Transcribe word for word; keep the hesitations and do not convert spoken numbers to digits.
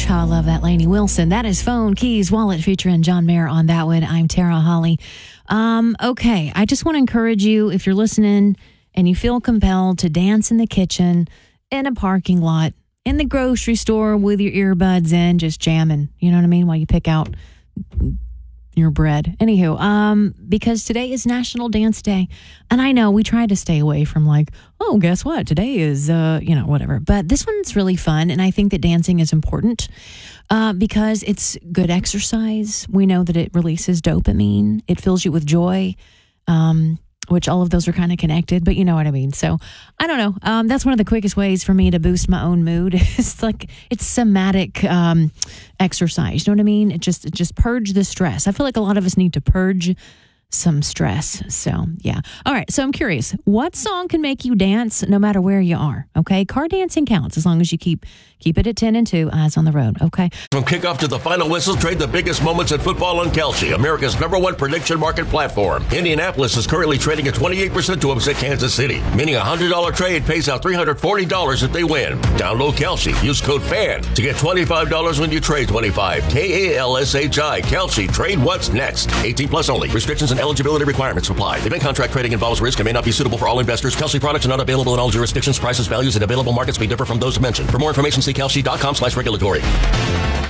How I love that, Lainey Wilson. That is Phone, Keys, Wallet featuring John Mayer on that one. I'm Tara Holly. Um, okay, I just want to encourage you, if you're listening and you feel compelled to dance in the kitchen, in a parking lot, in the grocery store with your earbuds in, just jamming, you know what I mean, while you pick out your bread. Anywho, um, because today is National Dance Day. And I know we try to stay away from like, oh, guess what? Today is, uh, you know, whatever. But this one's really fun. And I think that dancing is important uh, because it's good exercise. We know that it releases dopamine. It fills you with joy, um, which all of those are kind of connected. But you know what I mean? So I don't know. Um, that's one of the quickest ways for me to boost my own mood. It's like it's somatic um, exercise. You know what I mean? It just it just purge the stress. I feel like a lot of us need to purge some stress. So, yeah. All right. So I'm curious, what song can make you dance no matter where you are? Okay. Car dancing counts as long as you keep keep it at ten and two, eyes on the road. Okay. From kickoff to the final whistle, trade the biggest moments in football on Kalshi, America's number one prediction market platform. Indianapolis is currently trading at twenty-eight percent to upset Kansas City, meaning a one hundred dollars trade pays out three hundred forty dollars if they win. Download Kalshi. Use code FAN to get twenty-five dollars when you trade twenty-five. K A L S H I. Kalshi. Trade what's next. eighteen plus only. Restrictions and eligibility requirements apply. Event contract trading involves risk and may not be suitable for all investors. Kalshi products are not available in all jurisdictions. Prices, values, and available markets may differ from those mentioned. For more information, see Kalshi dot com slash regulatory.